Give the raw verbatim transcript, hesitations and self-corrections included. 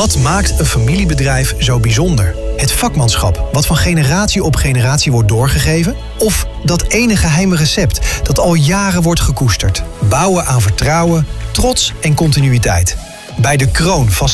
Wat maakt een familiebedrijf zo bijzonder? Het vakmanschap, wat van generatie op generatie wordt doorgegeven? Of dat ene geheime recept dat al jaren wordt gekoesterd? Bouwen aan vertrouwen, trots en continuïteit. Bij De Kroon